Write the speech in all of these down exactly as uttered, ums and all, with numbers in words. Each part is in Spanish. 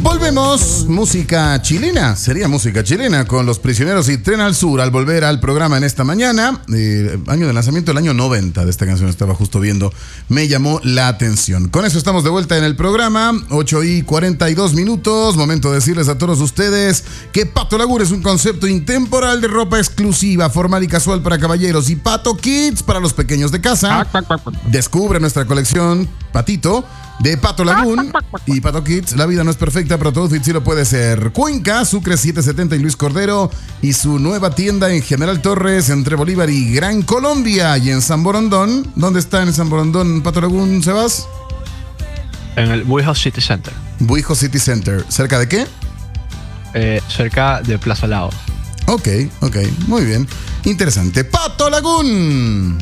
Volvemos, música chilena, sería música chilena con Los Prisioneros y Tren al Sur al volver al programa en esta mañana. Eh, año de lanzamiento, el año noventa de esta canción, estaba justo viendo, me llamó la atención. Con eso estamos de vuelta en el programa, ocho y cuarenta y dos minutos, momento de decirles a todos ustedes que Pato Lagur es un concepto intemporal de ropa exclusiva, formal y casual para caballeros, y Pato Kids para los pequeños de casa. Descubre nuestra colección Patito de Pato Lagoon y Pato Kids. La vida no es perfecta, pero todo fit sí lo puede ser. Cuenca, Sucre setecientos setenta y Luis Cordero, y su nueva tienda en General Torres entre Bolívar y Gran Colombia. Y en San Borondón, ¿dónde está en San Borondón Pato Lagoon, Sebas? En el Buijo City Center. Buijo City Center. ¿Cerca de qué? Eh, cerca de Plaza Laos. Ok, ok, muy bien. Interesante. Pato Lagoon.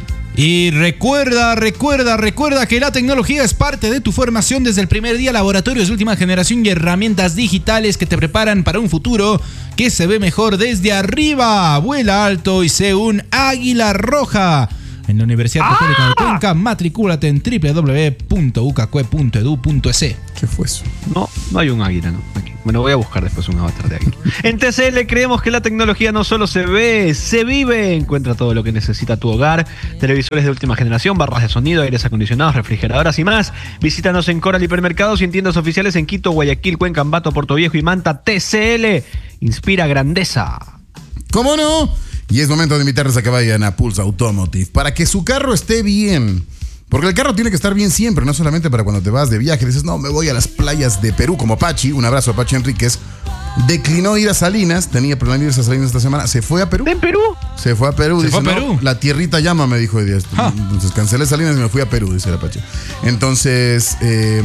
Y recuerda, recuerda, recuerda que la tecnología es parte de tu formación desde el primer día. Laboratorios de última generación y herramientas digitales que te preparan para un futuro que se ve mejor desde arriba. Vuela alto y sé un águila roja. En la Universidad Católica ¡Ah! de Cuenca, matricúlate en doble u doble u doble u punto u c a c u e punto e d u punto e s. ¿Qué fue eso? No, no hay un águila, no. Aquí. Bueno, voy a buscar después un avatar de águila. En T C L creemos que la tecnología no solo se ve, se vive. Encuentra todo lo que necesita tu hogar: televisores de última generación, barras de sonido, aires acondicionados, refrigeradoras y más. Visítanos en Coral Hipermercados y en tiendas oficiales en Quito, Guayaquil, Cuenca, Ambato, Puerto Viejo y Manta. T C L inspira grandeza. ¿Cómo no? Y es momento de invitarles a que vayan a Pulse Automotive para que su carro esté bien. Porque el carro tiene que estar bien siempre, no solamente para cuando te vas de viaje. Dices, no, me voy a las playas de Perú, como Pachi. Un abrazo a Pachi Enríquez. Declinó ir a Salinas, tenía planeado ir a Salinas esta semana. Se fue a Perú. ¿En Perú? Se fue a Perú. ¿Se dice, fue a no, Perú? La tierrita llama, me dijo hoy día. Ah. Entonces cancelé Salinas y me fui a Perú, dice la Pachi. Entonces, eh,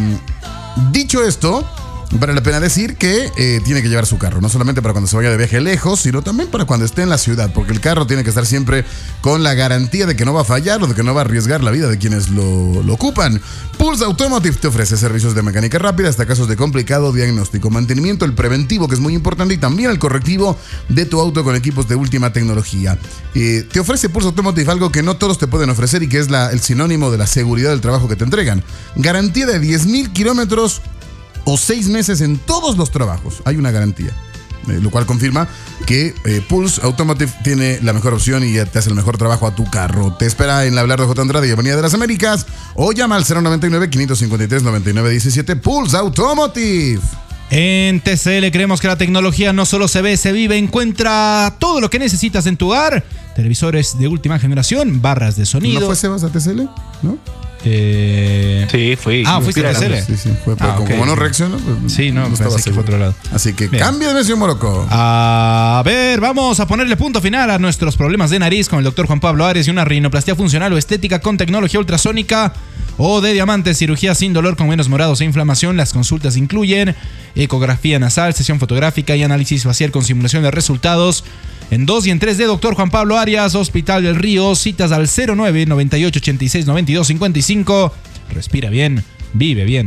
dicho esto, vale la pena decir que eh, tiene que llevar su carro, no solamente para cuando se vaya de viaje lejos, sino también para cuando esté en la ciudad, porque el carro tiene que estar siempre con la garantía de que no va a fallar o de que no va a arriesgar la vida de quienes lo, lo ocupan. Pulse Automotive te ofrece servicios de mecánica rápida hasta casos de complicado diagnóstico, mantenimiento, el preventivo, que es muy importante, y también el correctivo de tu auto con equipos de última tecnología. Eh, te ofrece Pulse Automotive algo que no todos te pueden ofrecer y que es la, el sinónimo de la seguridad del trabajo que te entregan. Garantía de diez mil kilómetros o seis meses en todos los trabajos. Hay una garantía, eh, lo cual confirma que eh, Pulse Automotive tiene la mejor opción y te hace el mejor trabajo a tu carro. Te espera en la Abelardo J. Andrade y Avenida de las Américas, o llama al cero noventa y nueve, quinientos cincuenta y tres, noventa y nueve diecisiete. Pulse Automotive. En T C L creemos que la tecnología no solo se ve, se vive. Encuentra todo lo que necesitas en tu hogar: televisores de última generación, barras de sonido. ¿No fue Sebas a T C L? ¿No? Eh... Sí, fui. Ah, fuiste a T C L. Sí, sí, fue, ah, como, okay. como no reaccionó, pues, sí, no, no estaba pensé que fue otro lado. Así que Bien. Cambia de mención, Morocco. A ver, vamos a ponerle punto final a nuestros problemas de nariz con el doctor Juan Pablo Ares y una rinoplastia funcional o estética con tecnología ultrasónica o de diamantes, cirugía sin dolor con menos morados e inflamación. Las consultas incluyen ecografía nasal, sesión fotográfica y análisis facial con simulación de resultados en dos y en tres D. Doctor Juan Pablo Arias, Hospital del Río. Citas al cero nueve, noventa y ocho, ochenta y seis, noventa y dos, cincuenta y cinco. Respira bien, vive bien.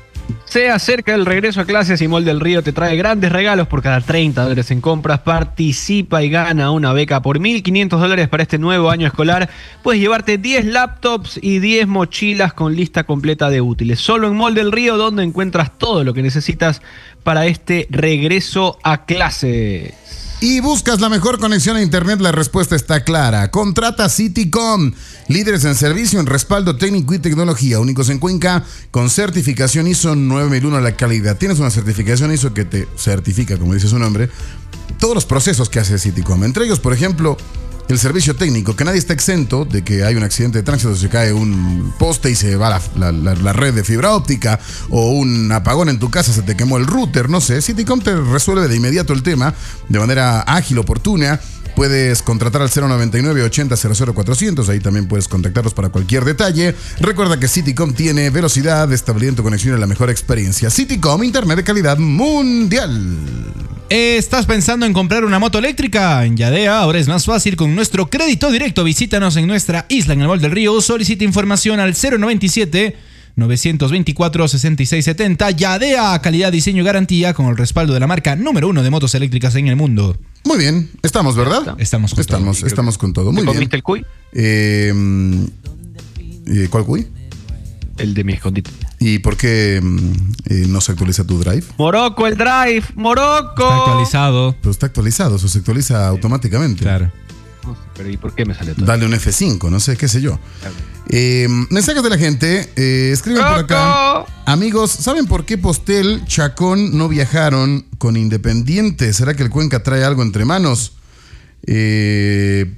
Se acerca el regreso a clases y Mall del Río te trae grandes regalos por cada treinta dólares en compras. Participa y gana una beca por mil quinientos dólares para este nuevo año escolar. Puedes llevarte diez laptops y diez mochilas con lista completa de útiles. Solo en Mall del Río, donde encuentras todo lo que necesitas para este regreso a clases. Y buscas la mejor conexión a internet, la respuesta está clara. Contrata Citycom, líderes en servicio, en respaldo técnico y tecnología, únicos en Cuenca, con certificación I S O nueve mil uno a la calidad. Tienes una certificación I S O que te certifica, como dice su nombre, todos los procesos que hace Citycom. Entre ellos, por ejemplo, el servicio técnico, que nadie está exento de que hay un accidente de tránsito, se cae un poste y se va la, la, la, la red de fibra óptica, o un apagón en tu casa, se te quemó el router, no sé. Citycom te resuelve de inmediato el tema de manera ágil, oportuna. Puedes contratar al cero noventa y nueve, ochenta, cero cero cuatrocientos. Ahí también puedes contactarlos para cualquier detalle. Recuerda que Citycom tiene velocidad, estabilidad en tu conexión y la mejor experiencia. Citycom, internet de calidad mundial. ¿Estás pensando en comprar una moto eléctrica? En Yadea ahora es más fácil con nuestro crédito directo. Visítanos en nuestra isla en el Mall del Río. Solicita información al cero noventa y siete, novecientos veinticuatro, sesenta y seis setenta. Yadea, calidad, diseño y garantía con el respaldo de la marca número uno de motos eléctricas en el mundo. Muy bien, estamos, ¿verdad? Estamos con estamos, todo. Estamos con todo. Muy ¿Te bien. comiste el cuy? Eh, ¿Cuál cuy? El de mi escondite. ¿Y por qué eh, no se actualiza tu drive? Morocco, el drive, Morocco. Está actualizado. Pero está actualizado, eso se actualiza automáticamente. Claro. No sé, pero ¿y por qué me sale todo? Dale un F cinco, no sé, qué sé yo. Eh, mensajes de la gente, eh, escriben por acá. Amigos, ¿saben por qué Postel, Chacón no viajaron con Independiente? ¿Será que el Cuenca trae algo entre manos? Eh,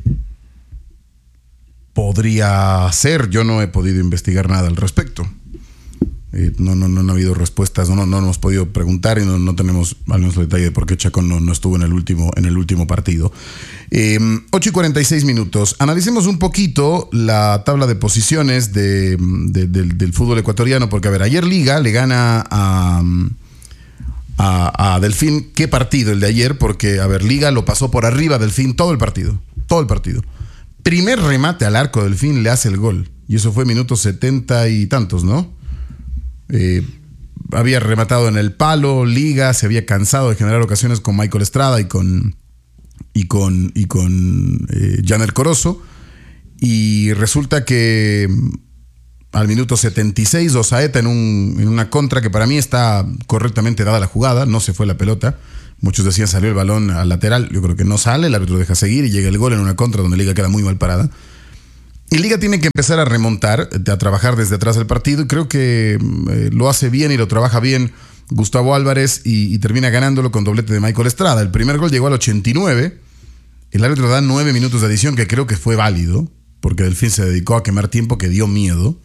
podría ser, yo no he podido investigar nada al respecto. Eh, no, no, no, no ha habido respuestas, no, no, no hemos podido preguntar y no, no tenemos al menos el detalle de por qué Chacón no, no estuvo en el último, en el último partido. Eh, ocho y cuarenta y seis minutos. Analicemos un poquito la tabla de posiciones de, de, de, del fútbol ecuatoriano, porque a ver, ayer Liga le gana a, a, a Delfín. ¿Qué partido el de ayer? Porque, a ver, Liga lo pasó por arriba Delfín todo el partido, todo el partido. Primer remate al arco de Delfín le hace el gol, y eso fue minutos setenta y tantos, ¿no? Eh, había rematado en el palo, Liga se había cansado de generar ocasiones con Michael Estrada y con y con y con eh, Janer Corozo, y resulta que al minuto setenta y seis Osaeta en, un, en una contra que para mí está correctamente dada la jugada, no se fue la pelota, muchos decían salió el balón al lateral, yo creo que no sale, el árbitro deja seguir y llega el gol en una contra donde Liga queda muy mal parada. Y Liga tiene que empezar a remontar, a trabajar desde atrás del partido, y creo que eh, lo hace bien y lo trabaja bien Gustavo Álvarez y, y termina ganándolo con doblete de Michael Estrada. El primer gol llegó al ochenta y nueve, el árbitro da nueve minutos de adición, que creo que fue válido, porque Delfín se dedicó a quemar tiempo que dio miedo.